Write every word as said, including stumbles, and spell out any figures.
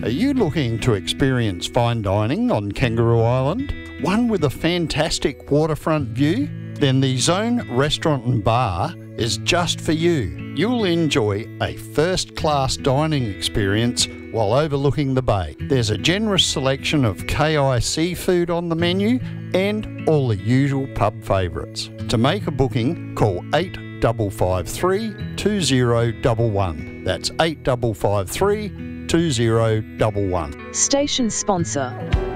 Are you looking to experience fine dining on Kangaroo Island? One with a fantastic waterfront view? Then the Zone Restaurant and Bar is just for you. You'll enjoy a first-class dining experience while overlooking the bay. There's a generous selection of K I seafood on the menu and all the usual pub favourites. To make a booking, call eight five five three, two zero one one. That's eight five five three, two zero one one. Station sponsor.